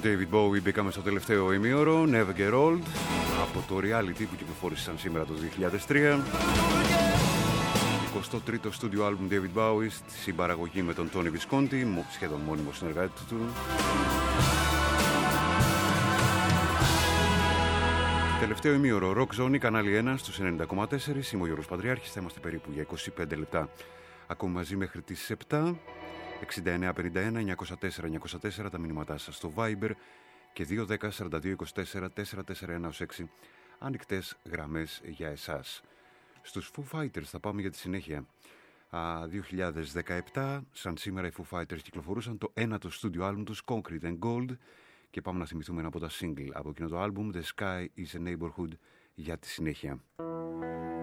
David Bowie μπήκαμε στο τελευταίο ημίωρο. Never Get Old, από το reality που κυκλοφόρησαν σήμερα το 2003. 23ο στούντιο άλμπουμ David Bowie, στη συμπαραγωγή με τον Tony Visconti, σχεδόν μόνιμο συνεργάτη του. Τελευταίο ημίωρο, Rock Zone, κανάλι 1 στους 90,4. Είμαι ο Γιώργος Παντριάρχης, θα είμαστε περίπου για 25 λεπτά. Ακόμη μαζί μέχρι τις 7. 6951-904-904 τα μηνύματά σας στο Viber και 210-4224-441-6 ανοιχτές γραμμές για εσάς. Στους Foo Fighters θα πάμε για τη συνέχεια. 2017, σαν σήμερα οι Foo Fighters κυκλοφορούσαν το ένατο στούντιο άλμπουμ τους Concrete and Gold και πάμε να θυμηθούμε ένα από τα single από εκείνο το άλμπουμ The Sky is a Neighborhood για τη συνέχεια.